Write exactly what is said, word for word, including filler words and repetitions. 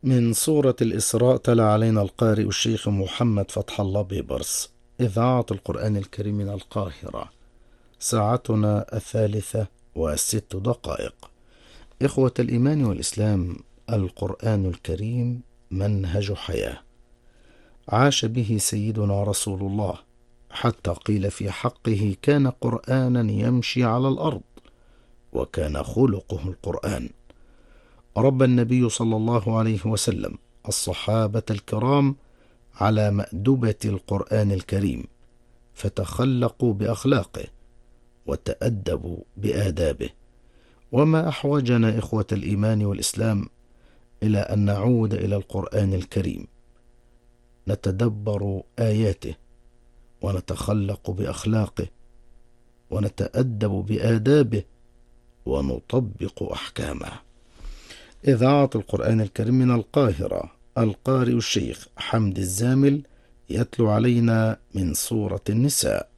من سورة الإسراء تلا علينا القارئ الشيخ محمد فتح الله بيبرس. إذاعة القرآن الكريم من القاهرة. ساعتنا الثالثة والست دقائق. إخوة الإيمان والإسلام، القرآن الكريم منهج حياة عاش به سيدنا رسول الله، حتى قيل في حقه: كان قرآنا يمشي على الأرض، وكان خلقه القرآن. ربى النبي صلى الله عليه وسلم الصحابة الكرام على مأدبة القرآن الكريم، فتخلقوا بأخلاقه وتأدبوا بآدابه. وما أحوجنا إخوة الإيمان والإسلام إلى أن نعود إلى القرآن الكريم، نتدبر آياته ونتخلق بأخلاقه ونتأدب بآدابه ونطبق أحكامه. إذاعة القرآن الكريم من القاهرة. القارئ الشيخ حمد الزامل يتلو علينا من سورة النساء.